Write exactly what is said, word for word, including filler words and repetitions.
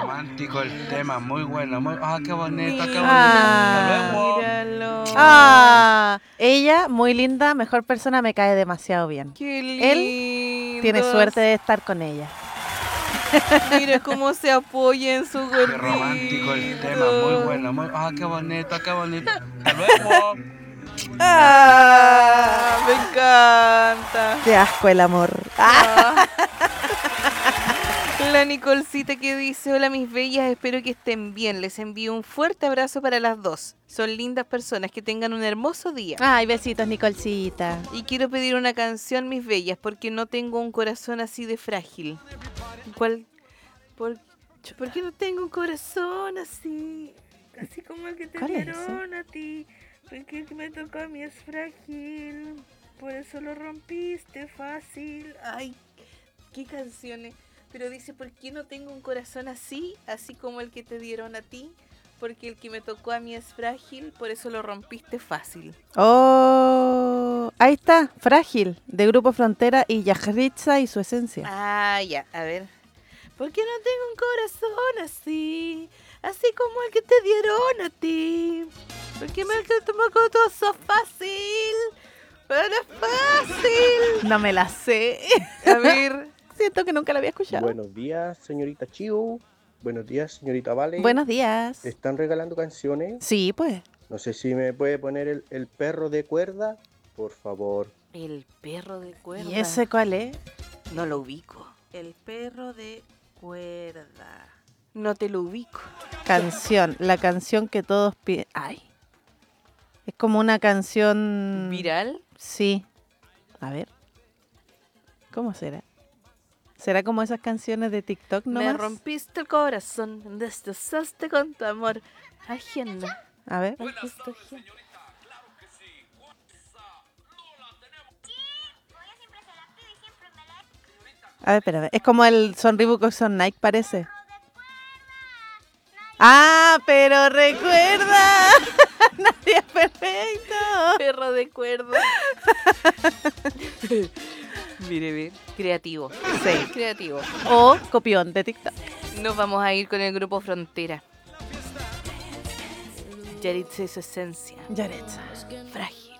romántico el tema, muy bueno, muy... Ah, qué bonito, qué bonito. Ah, Hasta luego. Míralo. Ah, ella, muy linda, mejor persona, me cae demasiado bien. Qué Él tiene lindos. suerte de estar con ella. Mira cómo se apoya en su gordito. Qué romántico el tema, muy bueno, muy... Ah, qué bonito, qué bonito. Hasta luego. Ah, me encanta. Qué asco el amor. Ah, Ah. La Nicolcita que dice: hola mis bellas, espero que estén bien. Les envío un fuerte abrazo para las dos. Son lindas personas, que tengan un hermoso día. ay, besitos, Nicolcita. Y quiero pedir una canción, mis bellas, porque no tengo un corazón así de frágil. ¿Cuál? ¿Por, ¿por qué no tengo un corazón así? Así como el que te ¿Cuál es dieron a ti. Porque el que me tocó a mí es frágil. Por eso lo rompiste fácil. Ay, qué canciones. Pero dice: ¿por qué no tengo un corazón así? Así como el que te dieron a ti. Porque el que me tocó a mí es frágil. Por eso lo rompiste fácil. Oh, ahí está, Frágil, de Grupo Frontera y Yajritza y su esencia. Ah, ya, a ver. ¿Por qué no tengo un corazón así? Así como el que te dieron a ti. Porque me que tocó todo eso fácil. Pero es fácil. No me la sé. A ver. Siento que nunca la había escuchado. Buenos días, señorita Chiu. Buenos días, señorita Vale. Buenos días. ¿Te están regalando canciones? Sí, pues. No sé si me puede poner el, el perro de cuerda, por favor. El perro de cuerda. ¿Y ese cuál es? No lo ubico. El perro de cuerda. No te lo ubico. Canción, la canción que todos piden. Ay. Es como una canción... ¿Viral? Sí. A ver. ¿Cómo será? ¿Será como esas canciones de TikTok Me nomás? rompiste el corazón. Destrozaste con tu amor. Agenda. A ver. A ver, espérame. Es como el Son Reebok o Son Nike, parece. Ah, pero recuerda. Nadie es perfecto. Perro de cuerda. Mire, mire. Creativo. Sí. Creativo. O copión de TikTok. Nos vamos a ir con el grupo Frontera. Yaritza y su esencia. Yaretza. Frágil.